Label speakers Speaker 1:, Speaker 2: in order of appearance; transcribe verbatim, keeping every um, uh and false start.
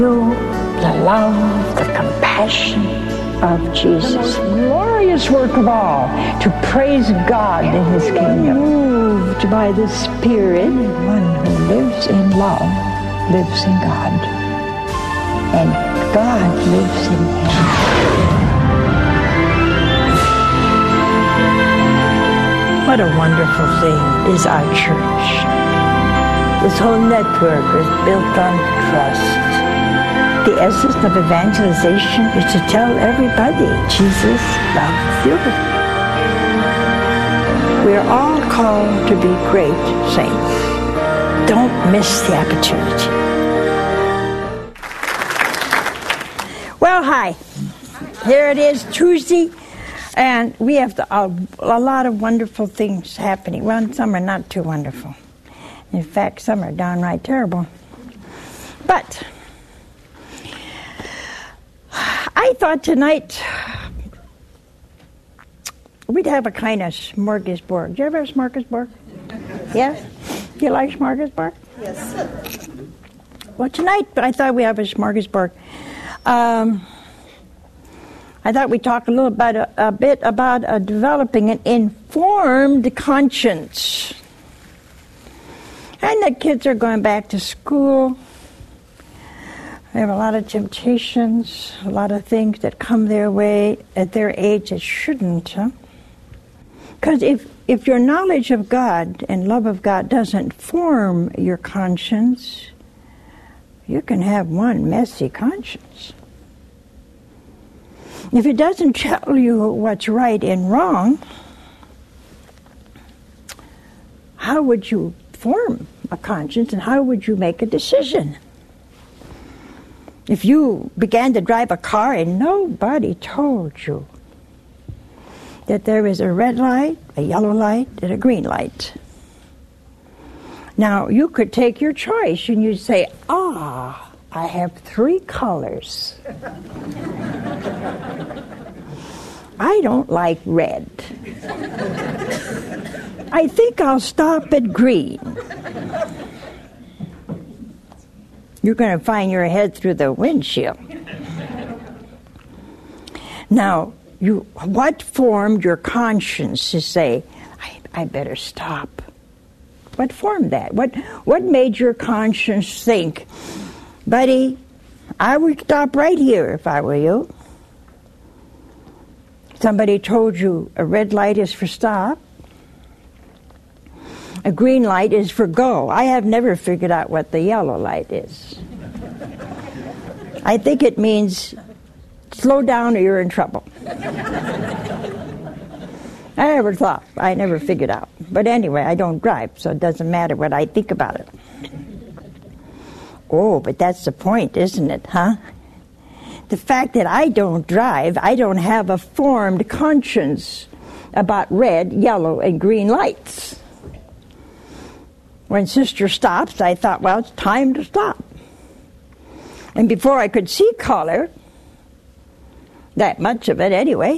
Speaker 1: The love, the compassion of Jesus.
Speaker 2: The most glorious work of all, to praise God in His kingdom.
Speaker 1: Moved by the Spirit, one who lives in love lives in God, and God lives in him. What a wonderful thing is our church. This whole network is built on trust. The essence of evangelization is to tell everybody Jesus loves you. We are all called to be great saints. Don't miss the opportunity. Well, hi. Here it is, Tuesday, and we have the, a, a lot of wonderful things happening. Well, some are not too wonderful. In fact, some are downright terrible. But I thought tonight we'd have a kind of smorgasbord. Do you ever have a smorgasbord? Yes? Do you like smorgasbord?
Speaker 3: Yes.
Speaker 1: Well, tonight I thought we'd have a smorgasbord. Um, I thought we'd talk a little bit, a, a bit about uh, developing an informed conscience. And the kids are going back to school. They have a lot of temptations, a lot of things that come their way at their age that shouldn't. Because huh? if, if your knowledge of God and love of God doesn't form your conscience, you can have one messy conscience. If it doesn't tell you what's right and wrong, how would you form a conscience and how would you make a decision? If you began to drive a car and nobody told you that there is a red light, a yellow light, and a green light. Now, you could take your choice and you'd say, ah, I have three colors. I don't like red. I think I'll stop at green. You're going to find your head through the windshield. Now, you, what formed your conscience to say, I, I better stop? What formed that? What, what made your conscience think, buddy, I would stop right here if I were you? Somebody told you a red light is for stop. A green light is for go. I have never figured out what the yellow light is. I think it means slow down or you're in trouble. I never thought. I never figured out. But anyway, I don't drive, so it doesn't matter what I think about it. Oh, but that's the point, isn't it, huh? The fact that I don't drive, I don't have a formed conscience about red, yellow, and green lights. When Sister stops, I thought, well, it's time to stop. And before I could see color, that much of it anyway,